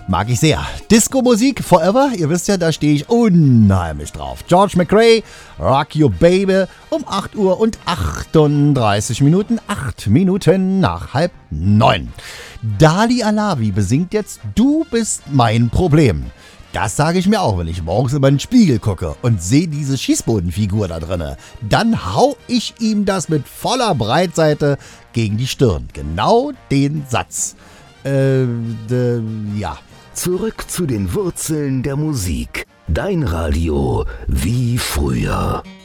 Mag ich sehr. Disco-Musik forever, ihr wisst ja, da stehe ich unheimlich drauf. George McRae, Rock You Baby, um 8 Uhr und 38 Minuten, 8 Minuten nach 8:30. Dali Alavi besingt jetzt Du bist mein Problem. Das sage ich mir auch, wenn ich morgens in meinen Spiegel gucke und sehe diese Schießbodenfigur da drinne. Dann hau ich ihm das mit voller Breitseite gegen die Stirn. Genau den Satz. Ja. Zurück zu den Wurzeln der Musik. Dein Radio wie früher.